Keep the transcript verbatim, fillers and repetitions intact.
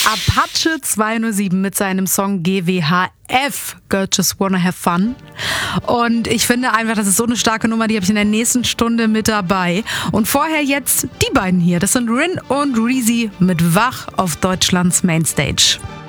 Apache zweihundertsieben mit seinem Song G W H F, Girl Just Wanna Have Fun. Und ich finde einfach, das ist so eine starke Nummer, die habe ich in der nächsten Stunde mit dabei. Und vorher jetzt die beiden hier. Das sind Rin und Reezy mit Wach auf Deutschlands Mainstage.